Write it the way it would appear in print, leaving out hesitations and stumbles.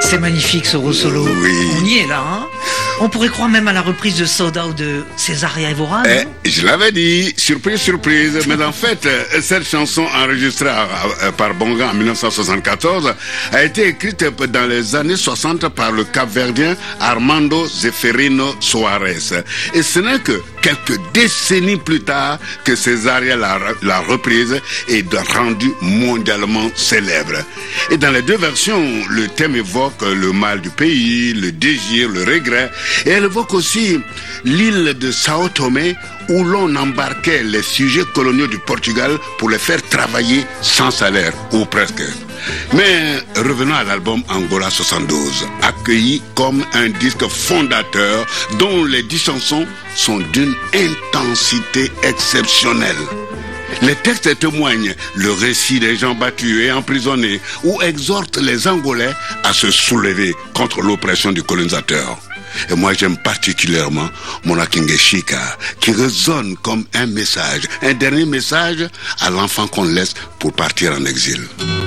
C'est magnifique ce Rossolo. Oui. On y est là, hein. On pourrait croire même à la reprise de Soda ou de Césaria Evora. Je l'avais dit, surprise, surprise. Mais en fait, cette chanson enregistrée par Bonga en 1974 a été écrite dans les années 60 par le Cap-Verdien Armando Zeferino Soares. Et ce n'est que quelques décennies plus tard que Césaria l'a reprise et rendue mondialement célèbre. Et dans les deux versions, le thème évoque le mal du pays, le désir, le regret. Et elle évoque aussi l'île de Sao Tomé où l'on embarquait les sujets coloniaux du Portugal pour les faire travailler sans salaire, ou presque. Mais revenons à l'album Angola 72, accueilli comme un disque fondateur dont les 10 chansons sont d'une intensité exceptionnelle. Les textes témoignent le récit des gens battus et emprisonnés ou exhortent les Angolais à se soulever contre l'oppression du colonisateur. Et moi j'aime particulièrement Mona Kinge Chika qui résonne comme un message, un dernier message à l'enfant qu'on laisse pour partir en exil.